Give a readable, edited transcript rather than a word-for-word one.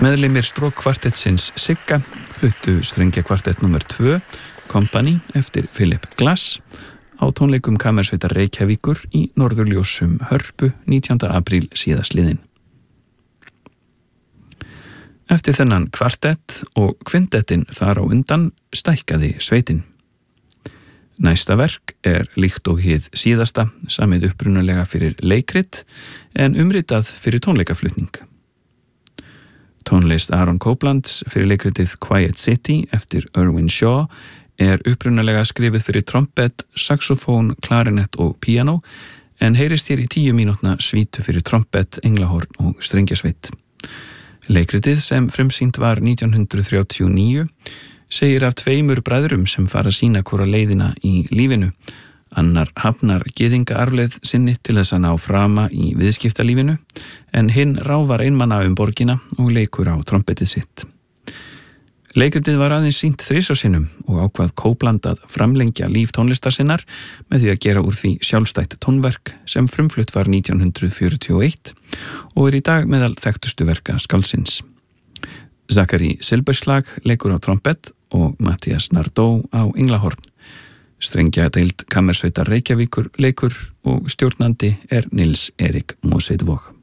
Meðlimir strókkvartettsins Sigga fluttu strengjakvartett nr. 2, Company, eftir Philip Glass á tónleikum Kammersveitar Reykjavíkur í Norðurljósum Hörpu 19. apríl síðastliðinn. Eftir þennan kvartett og kvinttettin þar á undan stækkaði sveitin. Næsta verk líkt og hið síðasta, samið upprunalega fyrir leikrit en umritað fyrir tónleikaflutning. Tónlist Aaron Coplands fyrir leikritið Quiet City eftir Irwin Shaw upprunalega skrifið fyrir trompet, saxofón, klarinett og píanó en heyrist hér í 10 mínútna svítu fyrir trompet, englahorn og strengjasveit. Leikritið sem frumsýnt var 1939 segir af 2 bræðrum sem fara að sýna hvora leiðina í lífinu. Annar hafnar gyðingaarfleið sinni til þess að ná frama í viðskiptalífinu en hinn ráfar einmanna borgina og leikur á trompetið sitt. Leikritið var aðeins sýnt 3 sinnum og ákvað Copland að framlengja líf tónlistar sinnar með því að gera úr því sjálfstætt tónverk sem frumflutt var 1941 og í dag meðal þekktustu verka skáldsins. Zachary Silberslag leikur á trompet og Mattias Nardó á englahorn. Strengjadeild Kammersveitar Reykjavíkur leikur og stjórnandi Nils Erik Moseidvog.